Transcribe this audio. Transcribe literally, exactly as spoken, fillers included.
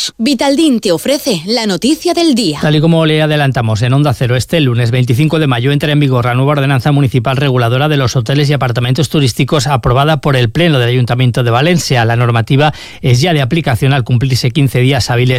Plus. Vitaldin te ofrece la noticia del día. Tal y como le adelantamos en Onda Cero, este lunes veinticinco de mayo entra en vigor la nueva ordenanza municipal reguladora de los hoteles y apartamentos turísticos aprobada por el Pleno del Ayuntamiento de Valencia. La normativa es ya de aplicación al cumplirse quince días hábiles